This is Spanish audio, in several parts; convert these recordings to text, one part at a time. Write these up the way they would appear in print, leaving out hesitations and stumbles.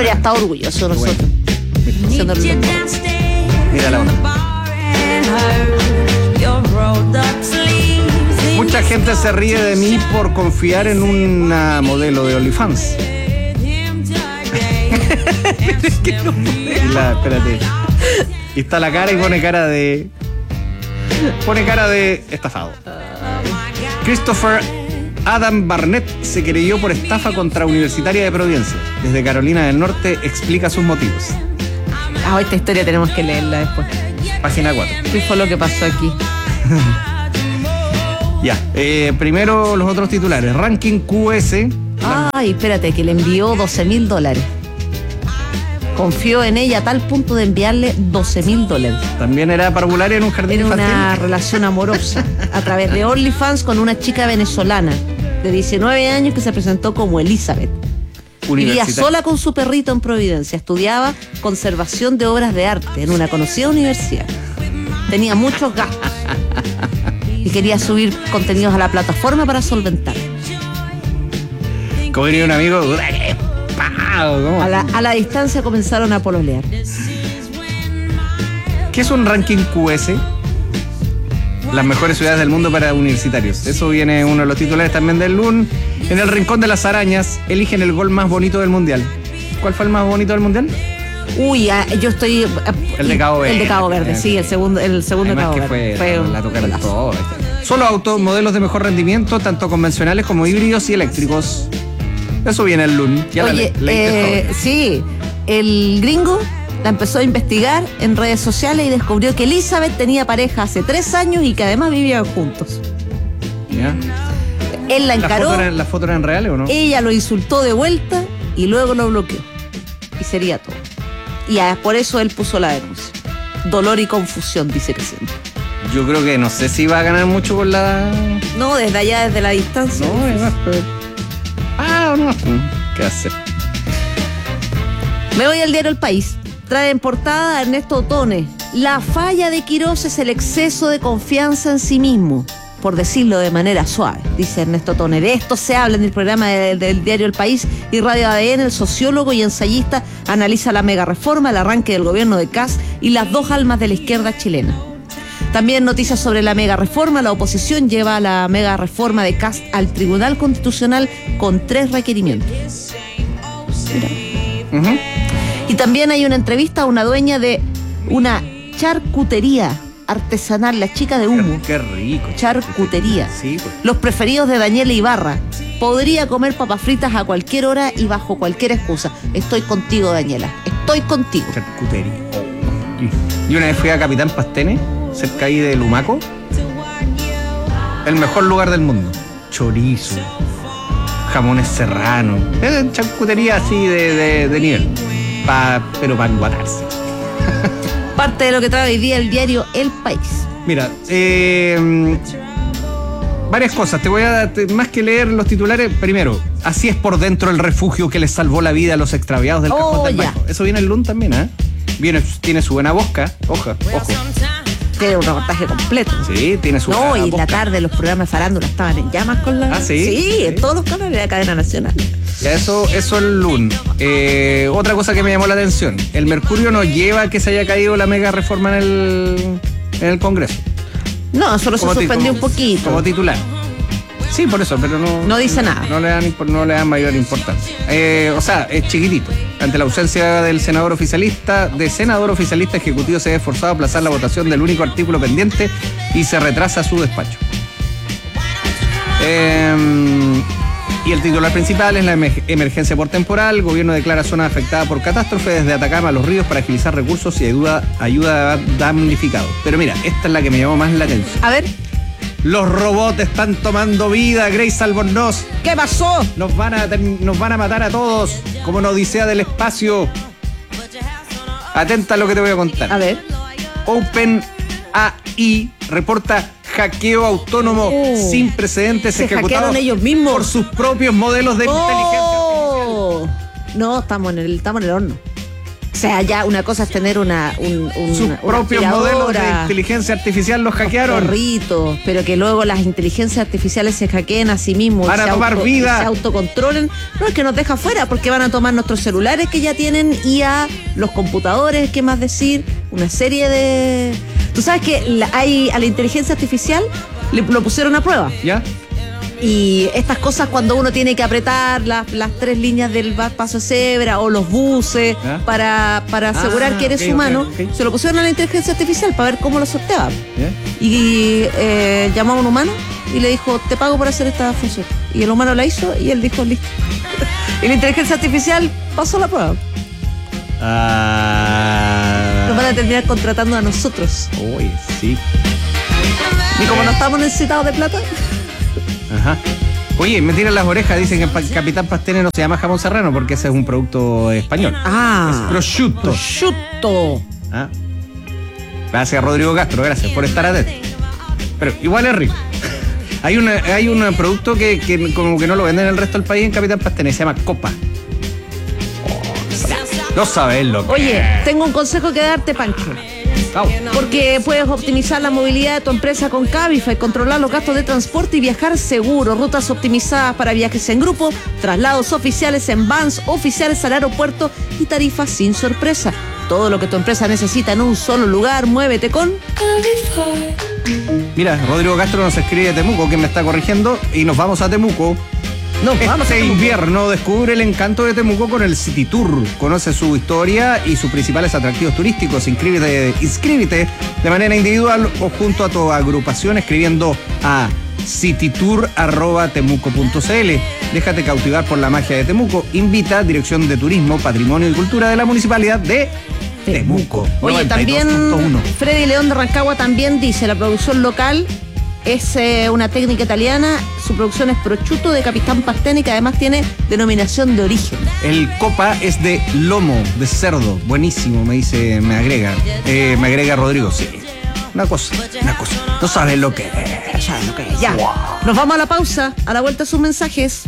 debería estar orgulloso de nosotros. Bueno. Mira la onda. Mucha gente se ríe de mí por confiar en una modelo de OnlyFans. Espérate. Y está la cara y pone cara de estafado. Christopher Adam Barnett se querelló por estafa contra Universitaria de Providencia. Desde Carolina del Norte explica sus motivos. Esta historia tenemos que leerla después. Página 4. ¿Qué fue lo que pasó aquí? Ya, primero los otros titulares. Ranking QS. Espérate, que le envió $12,000. Confió en ella a tal punto de enviarle $12,000. También era parvularia en un jardín infantil. Era una relación amorosa a través de OnlyFans con una chica venezolana de 19 años que se presentó como Elizabeth. Vivía sola con su perrito en Providencia. Estudiaba conservación de obras de arte en una conocida universidad. Tenía muchos gastos y quería subir contenidos a la plataforma para solventar. Como diría un amigo, a la distancia comenzaron a pololear. ¿Qué es un ranking QS? Las mejores ciudades del mundo para universitarios. Eso viene uno de los titulares también del LUN. En el Rincón de las Arañas eligen el gol más bonito del mundial. ¿Cuál fue el más bonito del mundial? Yo estoy... El de Cabo Verde. El de Cabo Verde, sí, el segundo de Cabo Verde. Fue la tocaron todo. Solo autos, modelos de mejor rendimiento, tanto convencionales como híbridos y eléctricos. Eso viene el LUN. Sí, el gringo la empezó a investigar en redes sociales y descubrió que Elizabeth tenía pareja hace 3 años y que además vivían juntos. ¿Ya? Él la encaró. ¿Las fotos eran reales o no? Ella lo insultó de vuelta y luego lo bloqueó. Y sería todo. Y por eso él puso la denuncia. Dolor y confusión, dice que siempre. Yo creo que no sé si va a ganar mucho con la... No, desde allá, desde la distancia. No, además, pero... no. ¿Qué hacer? Me voy al diario El País. Trae en portada a Ernesto Otone. La falla de Quirós es el exceso de confianza en sí mismo, por decirlo de manera suave, dice Ernesto Otone. De esto se habla en el programa del diario El País y Radio ADN. El sociólogo y ensayista analiza la mega reforma, el arranque del gobierno de Kast y las 2 almas de la izquierda chilena. También noticias sobre la mega reforma. La oposición lleva a la mega reforma de Kast al Tribunal Constitucional con 3 requerimientos. Mira. Y también hay una entrevista a una dueña de una charcutería artesanal, la chica de humo. Qué rico. Charcutería. Sí, pues. Los preferidos de Daniela Ibarra. Podría comer papas fritas a cualquier hora y bajo cualquier excusa. Estoy contigo, Daniela. Estoy contigo. Charcutería. Y una vez fui a Capitán Pastene, cerca ahí de Lumaco. El mejor lugar del mundo. Chorizo, jamones serranos. Es charcutería así de nivel. Pero para enguatarse. Parte de lo que trae hoy día el diario El País. Mira, varias cosas. Te voy a dar, más que leer los titulares, primero, así es por dentro el refugio que les salvó la vida a los extraviados del cajón del banco. Eso viene el LUN también, ¿eh? Tiene su buena ojo. Tiene un reportaje completo. Sí, tiene su buena y en la tarde los programas de farándula estaban en llamas con la... ¿Sí? Sí, en todos los canales de la cadena nacional. Ya, eso es el LUN. Otra cosa que me llamó la atención. El Mercurio no lleva que se haya caído la mega reforma en el Congreso. No, solo se suspendió un poquito. Como titular. Sí, por eso, pero no dice nada. No le dan mayor importancia. Es chiquitito. Ante la ausencia del senador oficialista, ejecutivo se ve forzado a aplazar la votación del único artículo pendiente y se retrasa su despacho. Y el titular principal es la emergencia por temporal. El gobierno declara zona afectada por catástrofe desde Atacama a Los Ríos para agilizar recursos y ayuda a damnificados. Pero mira, esta es la que me llamó más la atención. A ver. Los robots están tomando vida, Grace Albornoz. ¿Qué pasó? Nos van a matar a todos, como una odisea del espacio. Atenta a lo que te voy a contar. A ver. OpenAI reporta hackeo autónomo sin precedentes ejecutado ellos mismos por sus propios modelos de inteligencia artificial. No, estamos en el horno. sea, ya una cosa es tener Sus propios modelos de inteligencia artificial los hackearon. Perritos, pero que luego las inteligencias artificiales se hackeen a sí mismos. Van a tomar vida. Se autocontrolen. No, es que nos deja fuera, porque van a tomar nuestros celulares que ya tienen IA, los computadores, ¿qué más decir? Una serie de... Tú sabes que a la inteligencia artificial lo pusieron a prueba. ¿Ya? Y estas cosas cuando uno tiene que apretar las 3 líneas del paso de cebra o los buses para asegurar que eres humano, se lo pusieron a la inteligencia artificial para ver cómo lo sorteaba. Y llamó a un humano y le dijo, te pago por hacer esta función. Y el humano la hizo y él dijo, listo. Y la inteligencia artificial pasó la prueba. Nos van a terminar contratando a nosotros. Uy, sí. Y como no estamos necesitados de plata... Ajá. Oye, me tiran las orejas, dicen que el Capitán Pastene no se llama jamón serrano porque ese es un producto español. Es prosciutto. Prosciutto. Gracias, Rodrigo Castro, gracias por estar atento. Pero igual es rico. Hay un producto que como que no lo venden en el resto del país en Capitán Pastene, se llama Copa. No sabes lo que... Oye, tengo un consejo que darte, Pancho. Porque puedes optimizar la movilidad de tu empresa con Cabify, controlar los gastos de transporte y viajar seguro. Rutas optimizadas para viajes en grupo, traslados oficiales en vans, oficiales al aeropuerto y tarifas sin sorpresa. Todo lo que tu empresa necesita en un solo lugar. Muévete con Cabify. Mira, Rodrigo Castro nos escribe de Temuco, que me está corrigiendo, y nos vamos a Temuco. Este invierno descubre el encanto de Temuco con el City Tour. Conoce su historia y sus principales atractivos turísticos. Inscríbete de manera individual o junto a tu agrupación escribiendo a citytour@temuco.cl. Déjate cautivar por la magia de Temuco. Invita Dirección de Turismo, Patrimonio y Cultura de la Municipalidad de Temuco. Oye, también Freddy León de Rancagua también dice, la producción local es una técnica italiana, su producción es prosciutto de Capitán Pastene, que además tiene denominación de origen. El Copa es de lomo, de cerdo, buenísimo, me agrega Rodrigo, sí. Una cosa, no sabes lo que es. Ya, nos vamos a la pausa, a la vuelta sus mensajes.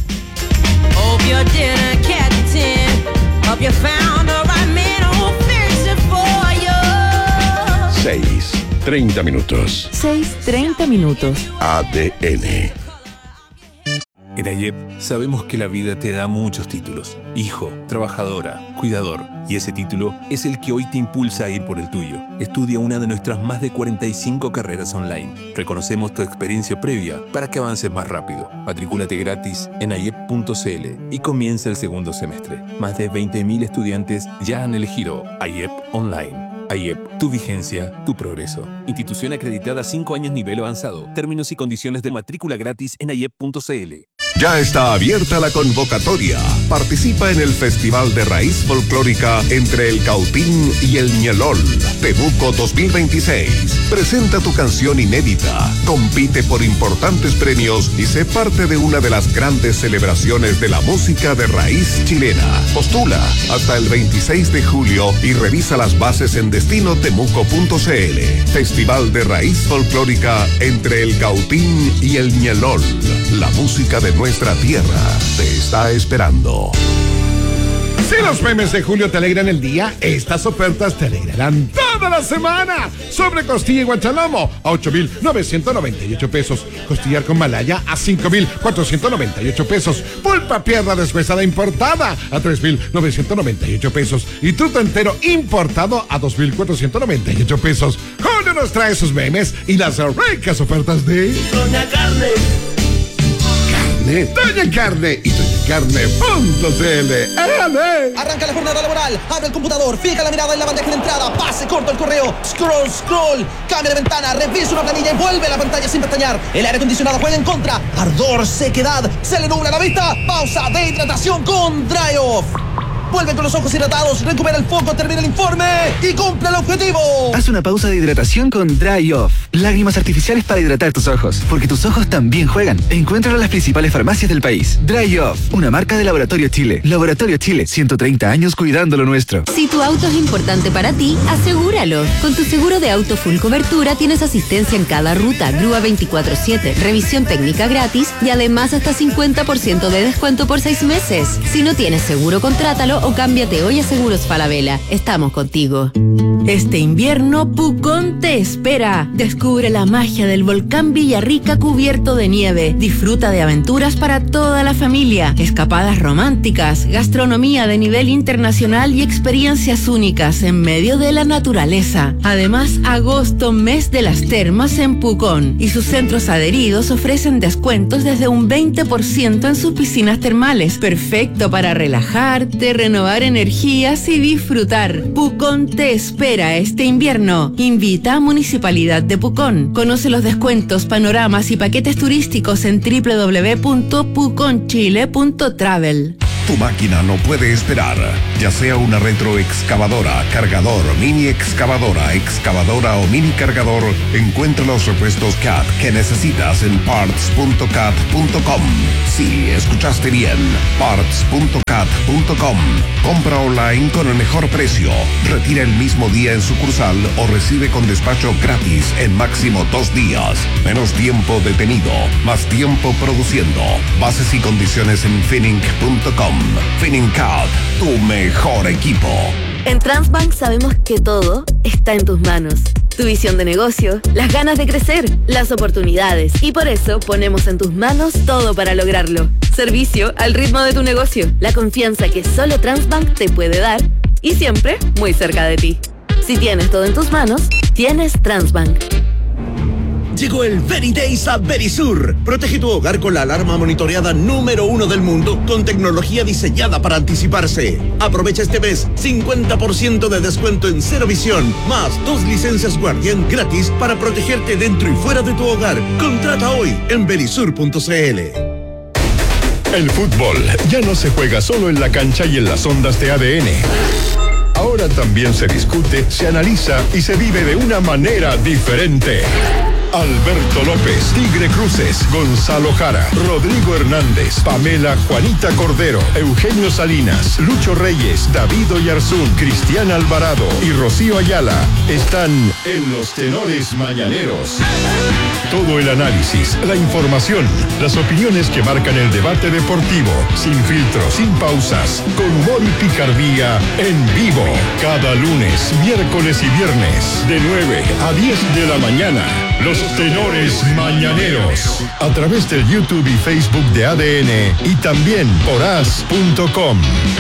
6:30 minutos. 6:30 minutos. ADN. En AYEP sabemos que la vida te da muchos títulos. Hijo, trabajadora, cuidador. Y ese título es el que hoy te impulsa a ir por el tuyo. Estudia una de nuestras más de 45 carreras online. Reconocemos tu experiencia previa para que avances más rápido. Matricúlate gratis en ayep.cl y comienza el segundo semestre. Más de 20.000 estudiantes ya han elegido AYEP Online. AYEP, tu vigencia, tu progreso. Institución acreditada 5 años nivel avanzado. Términos y condiciones de matrícula gratis en ayep.cl. Ya está abierta la convocatoria. Participa en el Festival de Raíz Folclórica entre el Cautín y el Ñelol. Temuco 2026. Presenta tu canción inédita. Compite por importantes premios y sé parte de una de las grandes celebraciones de la música de raíz chilena. Postula hasta el 26 de julio y revisa las bases en destinotemuco.cl. Festival de Raíz Folclórica entre el Cautín y el Ñelol. La música de nuestra tierra te está esperando. Si los memes de julio te alegran el día, estas ofertas te alegrarán toda la semana. Sobre costilla y guachalomo a 8,998 pesos. Costillar con malaya a 5,498 pesos. Pulpa pierna deshuesada importada a 3,998 pesos. Y truto entero importado a 2,498 pesos. Julio nos trae sus memes y las ricas ofertas de Doña Carne. Doña Carne y doñacarne.cl. Arranca la jornada laboral, abre el computador, fija la mirada en la bandeja de entrada, pase corto el correo, scroll, cambia de ventana, revisa una planilla y vuelve a la pantalla sin pestañear. El aire acondicionado juega en contra, ardor, sequedad, se le nubla la vista, pausa de hidratación con Dry Off. Vuelve con los ojos hidratados, recupera el foco, termina el informe y cumple el objetivo. Haz una pausa de hidratación con Dry Off. Lágrimas artificiales para hidratar tus ojos, porque tus ojos también juegan. Encuéntralo en las principales farmacias del país. Dry Off, una marca de Laboratorio Chile. Laboratorio Chile, 130 años cuidando lo nuestro. Si tu auto es importante para ti, asegúralo. Con tu seguro de auto full cobertura tienes asistencia en cada ruta, grúa 24/7, revisión técnica gratis y además hasta 50% de descuento por 6 meses. Si no tienes seguro, contrátalo o cámbiate hoy a Seguros Falabella. Estamos contigo. Este invierno, Pucón te espera. Descubre la magia del volcán Villarrica cubierto de nieve. Disfruta de aventuras para toda la familia, escapadas románticas, gastronomía de nivel internacional y experiencias únicas en medio de la naturaleza. Además, agosto, mes de las termas en Pucón, y sus centros adheridos ofrecen descuentos desde un 20% en sus piscinas termales. Perfecto para relajarte, renovar energías y disfrutar. Pucón te espera este invierno. Invita a Municipalidad de Pucón. Conoce los descuentos, panoramas y paquetes turísticos en www.puconchile.travel. Tu máquina no puede esperar, ya sea una retroexcavadora, cargador, mini excavadora, excavadora o mini cargador. Encuentra los repuestos CAT que necesitas en parts.cat.com. Sí, escuchaste bien, parts.cat.com. Compra online con el mejor precio. Retira el mismo día en sucursal o recibe con despacho gratis en máximo 2 días. Menos tiempo detenido, más tiempo produciendo. Bases y condiciones en finning.com. FinningCAD, tu mejor equipo. En Transbank sabemos que todo está en tus manos. Tu visión de negocio, las ganas de crecer, las oportunidades. Y por eso ponemos en tus manos todo para lograrlo. Servicio al ritmo de tu negocio. La confianza que solo Transbank te puede dar. Y siempre muy cerca de ti. Si tienes todo en tus manos, tienes Transbank. Llegó el Very Days a Verisur. Protege tu hogar con la alarma monitoreada número 1 del mundo con tecnología diseñada para anticiparse. Aprovecha este mes 50% de descuento en Cero Visión, más 2 licencias Guardián gratis para protegerte dentro y fuera de tu hogar. Contrata hoy en verisur.cl. El fútbol ya no se juega solo en la cancha y en las ondas de ADN. Ahora también se discute, se analiza y se vive de una manera diferente. Alberto López, Tigre Cruces, Gonzalo Jara, Rodrigo Hernández, Pamela Juanita Cordero, Eugenio Salinas, Lucho Reyes, David Oyarzún, Cristian Alvarado y Rocío Ayala están en los Tenores Mañaneros. Todo el análisis, la información, las opiniones que marcan el debate deportivo, sin filtros, sin pausas, con humor y picardía, en vivo. Cada lunes, miércoles y viernes, de 9 a 10 de la mañana. Los Tenores Mañaneros, a través del YouTube y Facebook de ADN y también por as.com.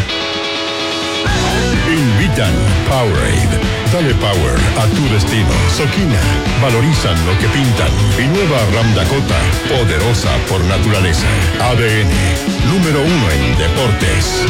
Invitan Powerade. Dale power a tu destino. Soquina, valorizan lo que pintan. Y nueva Ram Dakota, poderosa por naturaleza. ADN, número 1 en deportes.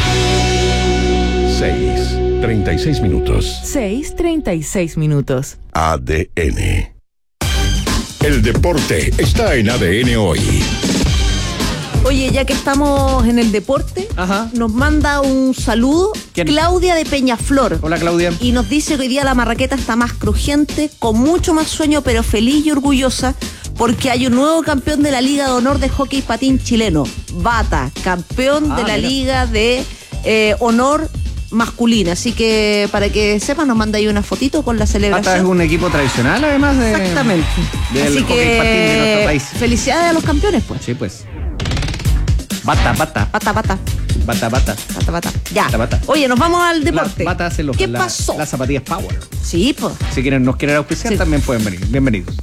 6:36 minutos. 6:36 minutos. ADN. El deporte está en ADN hoy. Oye, ya que estamos en el deporte, nos manda un saludo. ¿Quién? Claudia de Peñaflor. Hola, Claudia. Y nos dice que hoy día la marraqueta está más crujiente, con mucho más sueño, pero feliz y orgullosa, porque hay un nuevo campeón de la Liga de Honor de Hockey Patín chileno. Bata, campeón de la Liga de Honor masculina. Así que, para que sepan, nos manda ahí una fotito con la celebración. Bata es un equipo tradicional, además de... Exactamente. Del Así hockey que, patín de nuestro país. felicidades a los campeones, pues. Sí, pues. Bata. Bata. Ya. Bata. Oye, nos vamos al deporte. Bata hace ¿Qué pasó? Las zapatillas Power. Sí, pues. Si nos quieren auspiciar, Sí. también pueden venir. Bienvenidos.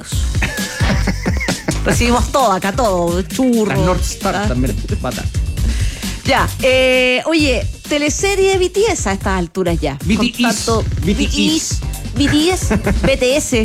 Recibimos todo acá, todo. Churros. Las North Star también. Bata. Ya. Oye, teleserie BTS a estas alturas ya. BTS. Con tanto BTS, BTS.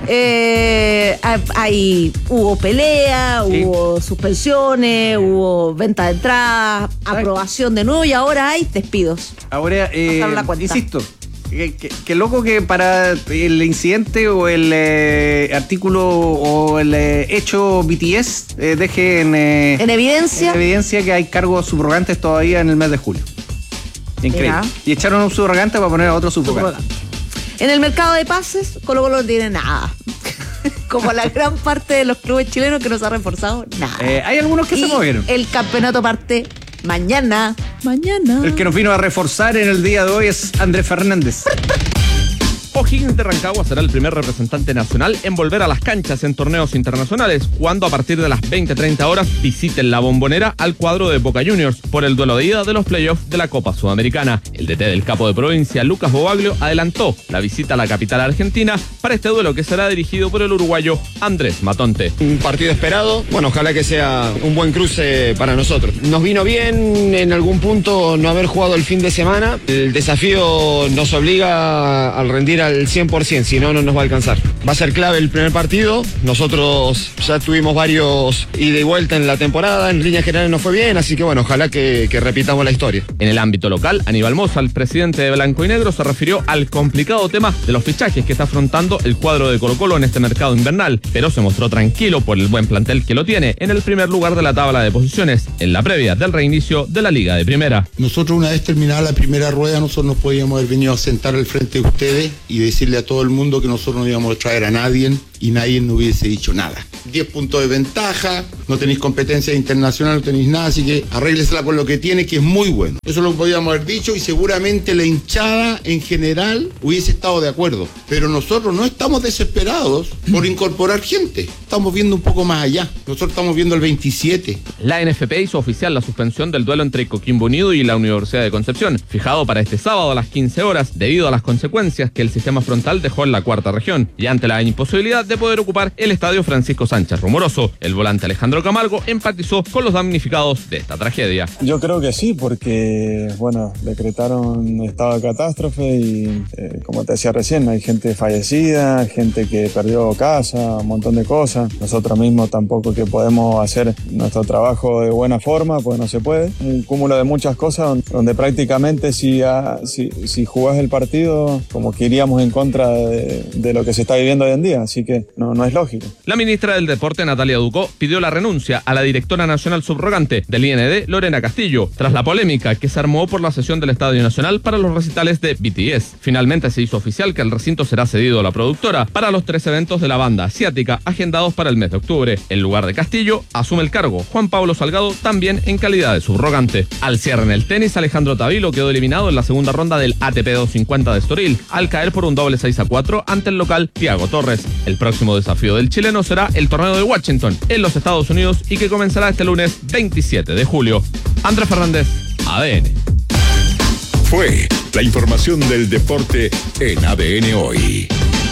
Hubo pelea, Sí. hubo suspensiones, hubo venta de entradas, aprobación de nuevo y ahora hay despidos. Ahora, Pasaron la cuenta. insisto, que loco que para el incidente o el artículo o el hecho BTS deje en evidencia que hay cargos subrogantes todavía en el mes de julio. Increíble. Mira. Y echaron un subrogante para poner a otro subrogante. En el mercado de pases, Colo-Colo no tiene nada. Como la gran parte de los clubes chilenos que no se ha reforzado, nada. Hay algunos que se movieron. El campeonato parte mañana. El que nos vino a reforzar en el día de hoy es Andrés Fernández. O'Higgins de Rancagua será el primer representante nacional en volver a las canchas en torneos internacionales, cuando a partir de las 20:30 horas visiten la Bombonera al cuadro de Boca Juniors por el duelo de ida de los playoffs de la Copa Sudamericana. El DT del capo de provincia, Lucas Bobaglio, adelantó la visita a la capital argentina para este duelo que será dirigido por el uruguayo Andrés Matonte. Un partido esperado, bueno, ojalá que sea un buen cruce para nosotros. Nos vino bien en algún punto no haber jugado el fin de semana. El desafío nos obliga a rendir al 100%, si no, no nos va a alcanzar. Va a ser clave el primer partido. Nosotros ya tuvimos varios ida y vuelta en la temporada, en líneas generales nos fue bien, así que bueno, ojalá que repitamos la historia. En el ámbito local, Aníbal Moza, el presidente de Blanco y Negro, se refirió al complicado tema de los fichajes que está afrontando el cuadro de Colo-Colo en este mercado invernal, pero se mostró tranquilo por el buen plantel que lo tiene en el primer lugar de la tabla de posiciones, en la previa del reinicio de la Liga de Primera. Nosotros, una vez terminada la primera rueda, nosotros nos podíamos haber venido a sentar al frente de ustedes y decirle a todo el mundo que nosotros no íbamos a traer a nadie y nadie nos hubiese dicho nada. 10 puntos de ventaja, no tenéis competencia internacional, no tenéis nada, así que arréglesela con lo que tiene, que es muy bueno. Eso lo podíamos haber dicho y seguramente la hinchada en general hubiese estado de acuerdo. Pero nosotros no estamos desesperados por incorporar gente. Estamos viendo un poco más allá. Nosotros estamos viendo el 27. La NFP hizo oficial la suspensión del duelo entre Coquimbo Unido y la Universidad de Concepción, fijado para este sábado a las 15 horas, debido a las consecuencias que el sistema frontal dejó en la cuarta región y ante la imposibilidad de poder ocupar el estadio Francisco Sánchez Rumoroso. El volante Alejandro Camargo empatizó con los damnificados de esta tragedia. Yo creo que sí, porque, bueno, decretaron estado de catástrofe y, como te decía recién, hay gente fallecida, gente que perdió casa, un montón de cosas. Nosotros mismos tampoco que podemos hacer nuestro trabajo de buena forma, pues no se puede. Un cúmulo de muchas cosas donde prácticamente si jugás el partido, como que iríamos en contra de lo que se está viviendo hoy en día, así que no es lógico. La ministra del Deporte, Natalia Ducó, pidió la renuncia a la directora nacional subrogante del IND, Lorena Castillo, tras la polémica que se armó por la cesión del Estadio Nacional para los recitales de BTS. Finalmente se hizo oficial que el recinto será cedido a la productora para los 3 eventos de la banda asiática agendados para el mes de octubre. En lugar de Castillo, asume el cargo Juan Pablo Salgado, también en calidad de subrogante. Al cierre en el tenis, Alejandro Tavilo quedó eliminado en la segunda ronda del ATP 250 de Estoril, al caer por un doble 6-4 ante el local Thiago Torres. El próximo desafío del chileno será el torneo de Washington, en los Estados Unidos, y que comenzará este lunes 27 de julio. Andrés Fernández, ADN. Fue la información del deporte en ADN Hoy.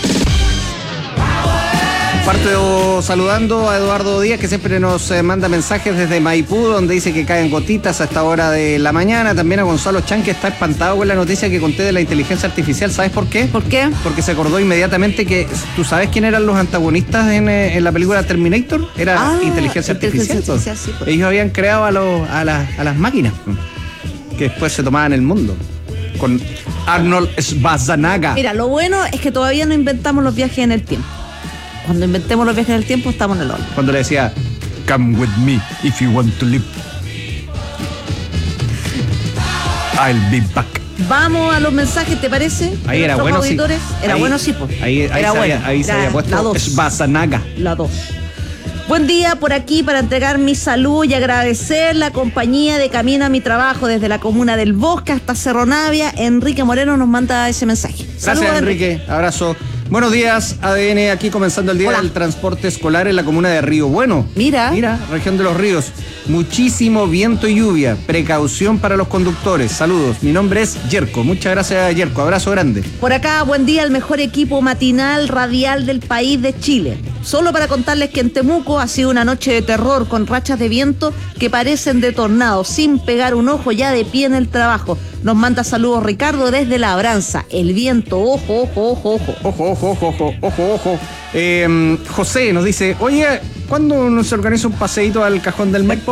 Parto saludando a Eduardo Díaz, que siempre nos manda mensajes desde Maipú, donde dice que caen gotitas a esta hora de la mañana. También a Gonzalo Chan, que está espantado con la noticia que conté de la inteligencia artificial. ¿Sabes por qué? ¿Por qué? Porque se acordó inmediatamente que, ¿tú sabes quién eran los antagonistas en la película Terminator? Era inteligencia artificial. Sí, pues. Ellos habían creado a las máquinas que después se tomaban el mundo. Con Arnold Schwarzenegger. Mira, lo bueno es que todavía no inventamos los viajes en el tiempo. Cuando inventemos los viajes en el tiempo, estamos en el horno. Cuando le decía, come with me if you want to live. I'll be back. Vamos a los mensajes, ¿te parece? Ahí era bueno, sí. Era bueno, sí, pues. Ahí se había puesto Schwarzenegger. La 2. Buen día por aquí para entregar mi salud y agradecer la compañía de camino a mi trabajo desde la comuna del Bosque hasta Cerro Navia. Enrique Moreno nos manda ese mensaje. Gracias, Enrique. Abrazo. Buenos días, ADN, aquí comenzando el día del transporte escolar en la comuna de Río Bueno. Mira, región de los ríos. Muchísimo viento y lluvia. Precaución para los conductores. Saludos. Mi nombre es Yerko. Muchas gracias, Yerko. Abrazo grande. Por acá, buen día, el mejor equipo matinal radial del país de Chile. Solo para contarles que en Temuco ha sido una noche de terror con rachas de viento que parecen de tornado, sin pegar un ojo, ya de pie en el trabajo. Nos manda saludos Ricardo desde Labranza. El viento, ojo, ojo, ojo, ojo. Ojo, ojo, ojo, ojo, ojo, ojo. José nos dice, oye, ¿cuándo nos organiza un paseíto al Cajón del Maipo?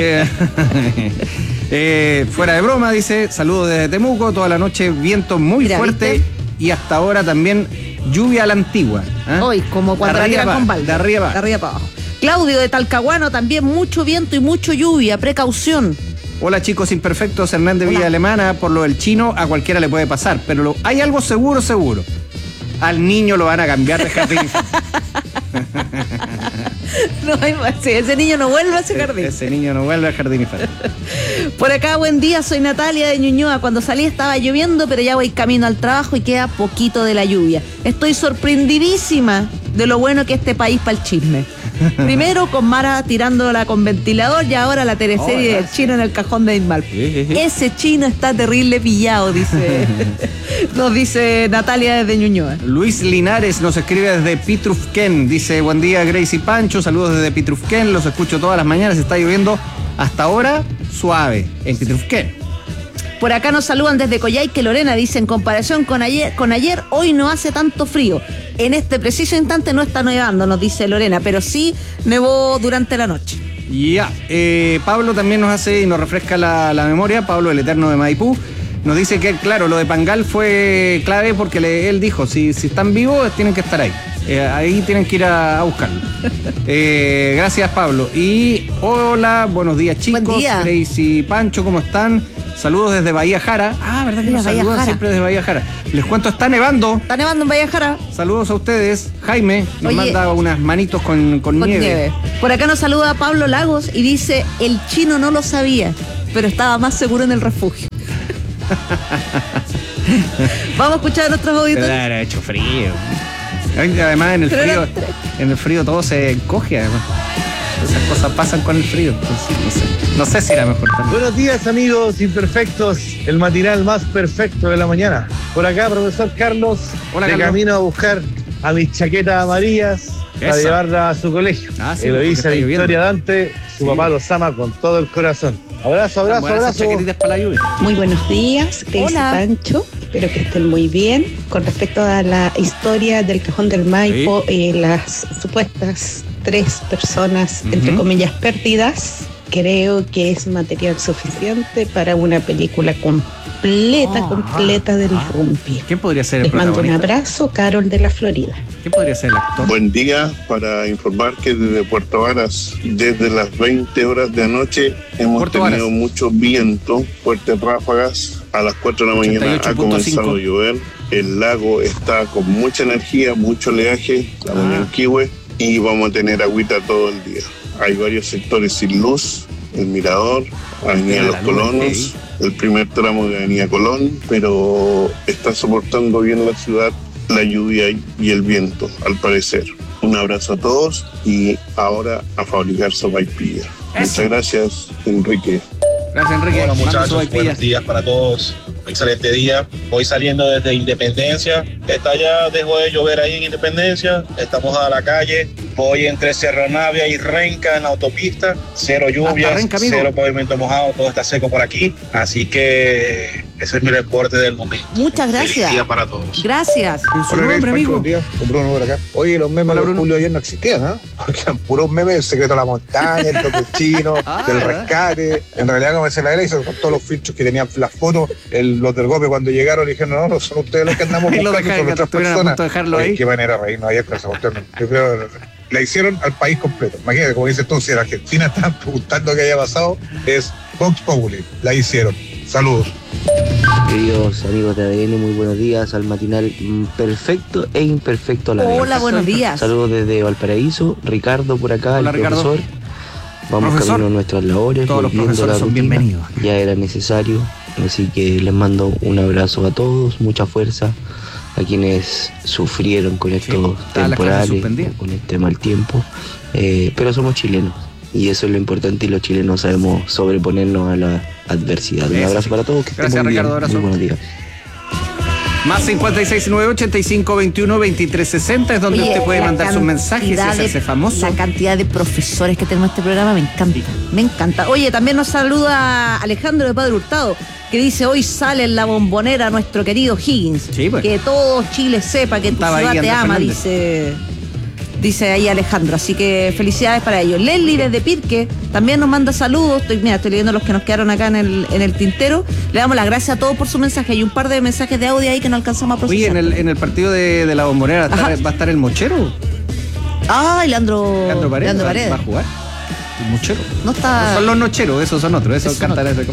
Fuera de broma, dice, saludos desde Temuco, toda la noche viento muy fuerte. ¿Viste? Y hasta ahora también lluvia a la antigua. Hoy, como cuando la tiran con balde. De arriba para abajo. Claudio de Talcahuano, también mucho viento y mucho lluvia, precaución. Hola chicos imperfectos, Hernán de Villa Alemana. Por lo del chino, a cualquiera le puede pasar, pero hay algo seguro. Al niño lo van a cambiar de jardín. No hay más. Sí, ese niño no vuelve a ese jardín. Ese niño no vuelve al jardín infantil. Por acá, buen día, soy Natalia de Ñuñoa. Cuando salí estaba lloviendo, pero ya voy camino al trabajo y queda poquito de la lluvia. Estoy sorprendidísima de lo bueno que es este país para el chisme. Primero con Mara tirándola con ventilador y ahora la teleserie del chino en el cajón de Ismal. Ese chino está terrible pillado, nos dice Natalia desde Ñuñoa. Luis Linares nos escribe desde Pitrufquén. Dice, buen día Grace y Pancho, saludos desde Pitrufquén, los escucho todas las mañanas, está lloviendo hasta ahora suave en Pitrufquén. Por acá nos saludan desde Coyhaique, Lorena, dice, en comparación con ayer, hoy no hace tanto frío. En este preciso instante no está nevando, nos dice Lorena, pero sí nevó durante la noche. Ya, Pablo también nos hace y nos refresca la memoria, Pablo el Eterno de Maipú, nos dice que, claro, lo de Pangal fue clave porque él dijo, si están vivos tienen que estar ahí. Ahí tienen que ir a buscarlo. Gracias, Pablo. Y hola, buenos días, chicos. Buen día. Grace y Pancho, ¿cómo están? Saludos desde Bahía Jara. Ah, ¿verdad que nos saludan siempre desde Bahía Jara? Les cuento, está nevando. Está nevando en Bahía Jara. Saludos a ustedes. Jaime nos manda unas manitos con nieve. Por acá nos saluda Pablo Lagos y dice, el chino no lo sabía, pero estaba más seguro en el refugio. Vamos a escuchar a nuestros auditores. Claro, ha hecho frío. Además en el frío todo se encoge, además. Esas cosas pasan con el frío, entonces no sé si era mejor también. Buenos días, amigos imperfectos, el matinal más perfecto de la mañana. Por acá, profesor Carlos, camino a buscar a mis chaquetas amarillas para llevarla a su colegio. Sí, Eloísa Victoria Dante, su papá los ama con todo el corazón. Abrazo. Para la lluvia. Muy buenos días, Grace y Pancho. Espero que estén muy bien. Con respecto a la historia del Cajón del Maipo, las supuestas 3 personas, entre comillas, perdidas, creo que es material suficiente para una película completa del Rumpi. ¿Quién podría ser el Les mando un protagonista? abrazo, Carol de la Florida. ¿Quién podría ser el actor? Buen día, para informar que desde Puerto Varas, desde las 20 horas de anoche, hemos tenido mucho viento, fuertes ráfagas. A las 4 de la mañana ha comenzado a llover. El lago está con mucha energía, mucho oleaje, la Moñanquihue, y vamos a tener agüita todo el día. Hay varios sectores sin luz, el Mirador, Avenida Los Colonos, el primer tramo de Avenida Colón, pero está soportando bien la ciudad, la lluvia y el viento, al parecer. Un abrazo a todos y ahora a fabricar sopaipilla. Muchas gracias, Enrique. Gracias, Enrique. Hola, muchachos, buenos días para todos. Excelente día. Voy saliendo desde Independencia. Ya dejó de llover ahí en Independencia. Estamos a la calle. Voy entre Cerro Navia y Renca en la autopista. Cero lluvias, Renca, cero pavimento mojado. Todo está seco por aquí. Así que ese es mi reporte del momento. Muchas gracias. Feliz día para todos. Gracias. Su nombre, amigo. Buen día, con Bruno por acá. Oye, los memes de Julio ayer no existían, ¿no? Porque eran puros memes, el secreto de la montaña, el tocuchino, del rescate. En realidad, como se la era, hizo con todos los filtros que tenían las fotos, los del golpe cuando llegaron dijeron, no son ustedes los que andamos buscando, son otras personas. Qué manera de reírnos ayer con esa cuestión. Yo creo la hicieron al país completo. Imagínate, como dices tú, si en Argentina están preguntando qué haya pasado, es Vox Populi. La hicieron. Saludos. Queridos amigos de ADN, muy buenos días al matinal perfecto e imperfecto a la vez. Hola, buenos días. Saludos desde Valparaíso, Ricardo por acá, hola, el Ricardo. profesor. Vamos camino a nuestras labores. Todos los profesores son bienvenidos. Ya era necesario, así que les mando un abrazo a todos, mucha fuerza a quienes sufrieron con estos temporales, con este mal tiempo, pero somos chilenos y eso es lo importante y los chilenos sabemos sobreponernos a la adversidad. Un abrazo para todos, que estén muy Ricardo, bien. abrazo. Muy buenos días. Más 569-8521-2360 es donde usted puede mandar sus mensajes y hacerse famoso. La cantidad de profesores que tenemos en este programa me encanta. Me encanta. Oye, también nos saluda Alejandro de Padre Hurtado, que dice, hoy sale en la bombonera nuestro querido Higgins. Sí, pues. Que todo Chile sepa que tu ciudad te ama, dice ahí Alejandro. Así que felicidades para ellos. Leslie desde Pirque también nos manda saludos. Estoy leyendo los que nos quedaron acá en el tintero. Le damos las gracias a todos por su mensaje. Hay un par de mensajes de audio ahí que no alcanzamos a procesar. Oye, en el partido de la bombonera va a estar el Mochero. Ah, Leandro Paredes. ¿Va a jugar? El Mochero. No está. No son los Nocheros, esos son otros. Esos cantan ese.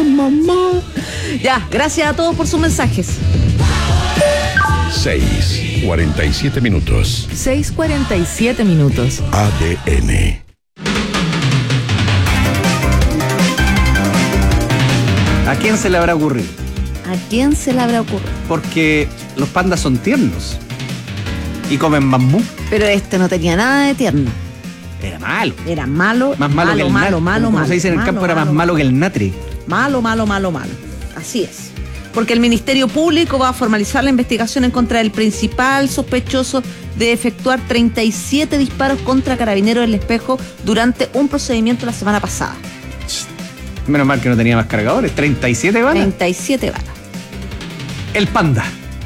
Ya, gracias a todos por sus mensajes. 6. 6:47 minutos. 6:47 minutos. ADN. ¿A quién se le habrá ocurrido? ¿A quién se le habrá ocurrido? Porque los pandas son tiernos y comen bambú. Pero este no tenía nada de tierno. Era malo. Era malo. Más malo que el natre. Como se dice en el campo, era más malo que el natre. Malo. Así es. Porque el Ministerio Público va a formalizar la investigación en contra del principal sospechoso de efectuar 37 disparos contra Carabineros del Espejo durante un procedimiento la semana pasada. Menos mal que no tenía más cargadores. 37 balas. 37 balas. El panda.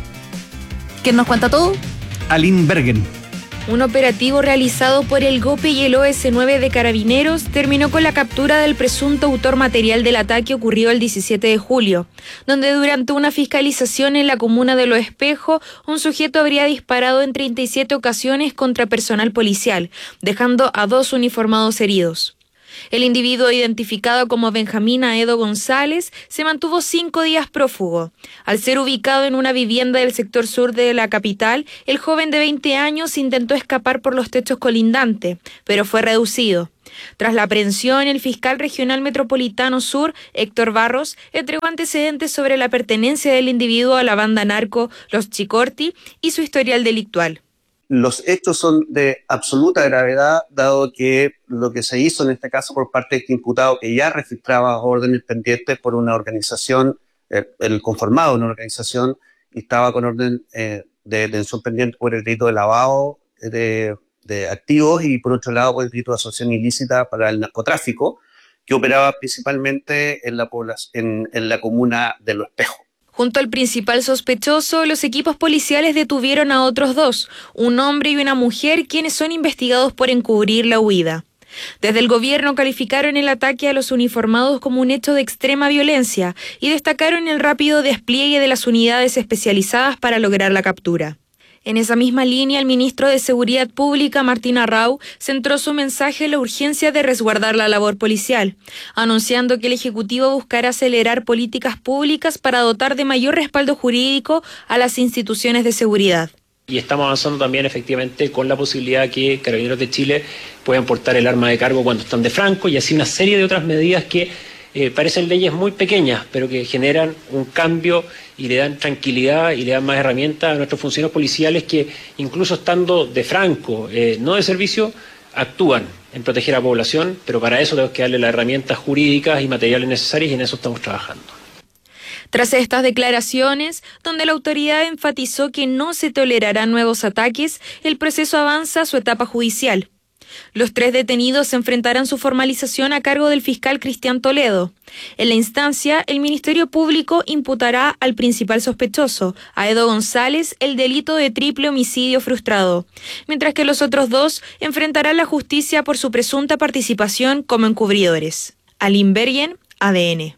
¿Quién nos cuenta todo? Aline Bergen. Un operativo realizado por el GOPE y el OS9 de Carabineros terminó con la captura del presunto autor material del ataque ocurrido el 17 de julio, donde durante una fiscalización en la comuna de Los Espejos, un sujeto habría disparado en 37 ocasiones contra personal policial, dejando a 2 uniformados heridos. El individuo, identificado como Benjamín Aedo González, se mantuvo 5 días prófugo. Al ser ubicado en una vivienda del sector sur de la capital, el joven de 20 años intentó escapar por los techos colindantes, pero fue reducido. Tras la aprehensión, el fiscal regional metropolitano sur, Héctor Barros, entregó antecedentes sobre la pertenencia del individuo a la banda narco Los Chicorti y su historial delictual. Los hechos son de absoluta gravedad, dado que lo que se hizo en este caso por parte de este imputado, que ya registraba órdenes pendientes por una organización, el conformado de una organización, y estaba con orden de detención pendiente por el delito de lavado de activos y por otro lado por el delito de asociación ilícita para el narcotráfico, que operaba principalmente en la comuna de Los Espejos. Junto al principal sospechoso, los equipos policiales detuvieron a otros 2, un hombre y una mujer, quienes son investigados por encubrir la huida. Desde el gobierno calificaron el ataque a los uniformados como un hecho de extrema violencia y destacaron el rápido despliegue de las unidades especializadas para lograr la captura. En esa misma línea, el ministro de Seguridad Pública, Martín Arrau, centró su mensaje en la urgencia de resguardar la labor policial, anunciando que el Ejecutivo buscará acelerar políticas públicas para dotar de mayor respaldo jurídico a las instituciones de seguridad. Y estamos avanzando también efectivamente con la posibilidad que Carabineros de Chile puedan portar el arma de cargo cuando están de franco y así una serie de otras medidas que parecen leyes muy pequeñas, pero que generan un cambio y le dan tranquilidad y le dan más herramientas a nuestros funcionarios policiales que, incluso estando de franco, no de servicio, actúan en proteger a la población, pero para eso tenemos que darle las herramientas jurídicas y materiales necesarias y en eso estamos trabajando. Tras estas declaraciones, donde la autoridad enfatizó que no se tolerarán nuevos ataques, el proceso avanza a su etapa judicial. Los 3 detenidos se enfrentarán su formalización a cargo del fiscal Cristian Toledo. En la instancia, el Ministerio Público imputará al principal sospechoso, Aedo González, el delito de triple homicidio frustrado, mientras que los otros 2 enfrentarán la justicia por su presunta participación como encubridores. Aline Bergen, ADN.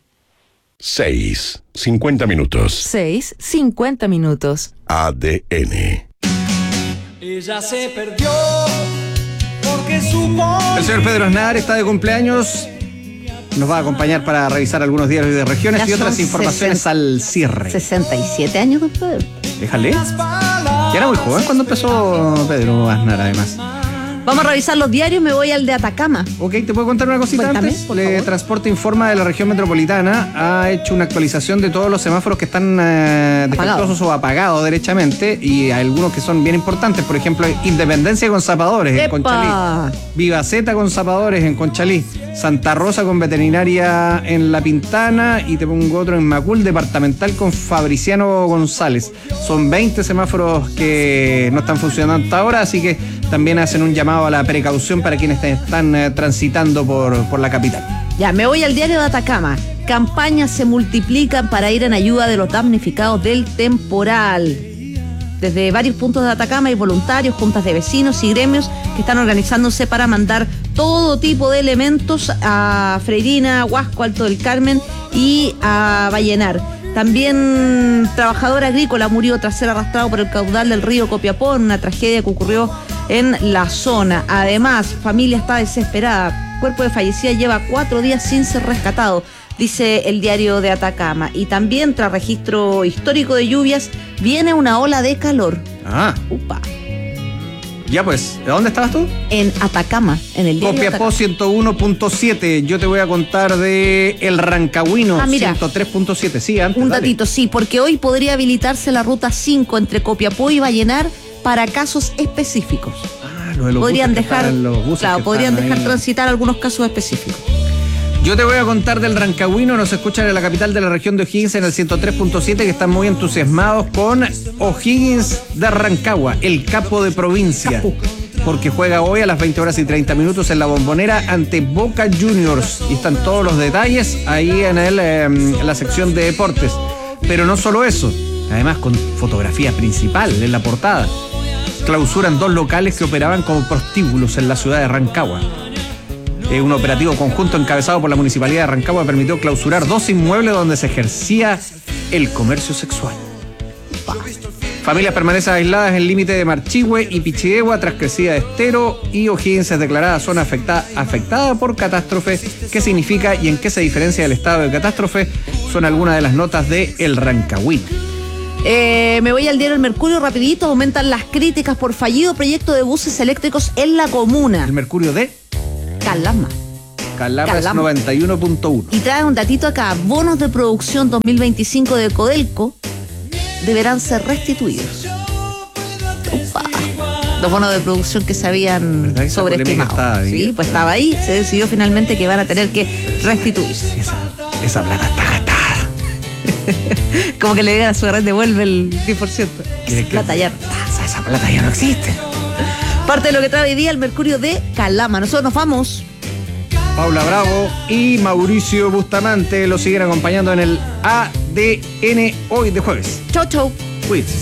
6:50 minutos. 6:50 minutos. ADN. Ella se perdió porque supo. El señor Pedro Aznar está de cumpleaños. Nos va a acompañar para revisar algunos diarios de regiones y otras informaciones al cierre. 67 años, don Pedro. Déjale. Ya era muy joven cuando empezó Pedro Aznar, además. Vamos a revisar los diarios, me voy al de Atacama. Ok, ¿te puedo contar una cosita antes? Transporte informa de la región metropolitana, ha hecho una actualización de todos los semáforos que están defectuosos o apagados derechamente, y hay algunos que son bien importantes. Por ejemplo, Independencia con zapadores en Conchalí, Vivaceta con zapadores en Conchalí, Santa Rosa con veterinaria en La Pintana, y te pongo otro en Macul, departamental con Fabriciano González. Son 20 semáforos que no están funcionando hasta ahora, así que también hacen un llamado a la precaución para quienes están transitando por la capital. Ya, me voy al diario de Atacama. Campañas se multiplican para ir en ayuda de los damnificados del temporal. Desde varios puntos de Atacama hay voluntarios, juntas de vecinos y gremios que están organizándose para mandar todo tipo de elementos a Freirina, Huasco, Alto del Carmen y a Vallenar. También trabajador agrícola murió tras ser arrastrado por el caudal del río Copiapó, una tragedia que ocurrió en la zona. Además, familia está desesperada. Cuerpo de fallecida lleva 4 días sin ser rescatado. dice el diario de Atacama. Y también, tras registro histórico de lluvias, viene una ola de calor. Ah. Upa. Ya pues, ¿de dónde estabas tú? En Atacama, en el diario Copiapó 101.7. Yo te voy a contar de el Rancagüino 103.7. Sí, antes. Un dale. datito, sí, porque hoy podría habilitarse la ruta 5 entre Copiapó y Vallenar para casos específicos. Podrían dejar transitar algunos casos específicos. Yo te voy a contar del Rancagüino. Nos escuchan en la capital de la región de O'Higgins en el 103.7, que están muy entusiasmados con O'Higgins de Rancagua, el capo de provincia. Porque juega hoy a las 20:30 en la Bombonera ante Boca Juniors. Y están todos los detalles ahí en la sección de deportes. Pero no solo eso, además con fotografía principal en la portada. Clausuran 2 locales que operaban como prostíbulos en la ciudad de Rancagua. Un operativo conjunto encabezado por la Municipalidad de Rancagua permitió clausurar 2 inmuebles donde se ejercía el comercio sexual. Familias permanecen aisladas en el límite de Marchihue y Pichidegua tras crecida de estero, y O'Higgins es declarada zona afectada por catástrofe. ¿Qué significa y en qué se diferencia del estado de catástrofe? Son algunas de las notas de El Rancagüino. Me voy al diario El Mercurio rapidito. Aumentan las críticas por fallido proyecto de buses eléctricos en la comuna. El Mercurio de Calama es 91.1. Y trae un datito acá. Bonos de producción 2025 de Codelco deberán ser restituidos. Upa. Los bonos de producción que se habían sobreestimado. Sí, pues estaba ahí. Se decidió finalmente que van a tener que restituirse. Esa plata está gastada. Como que le digan a su red, devuelve el 10%. Esa plata ya no existe. Parte de lo que trae hoy día el Mercurio de Calama. Nosotros nos vamos. Paula Bravo y Mauricio Bustamante lo siguen acompañando en el ADN hoy de jueves. Chau, chau. Cuídense.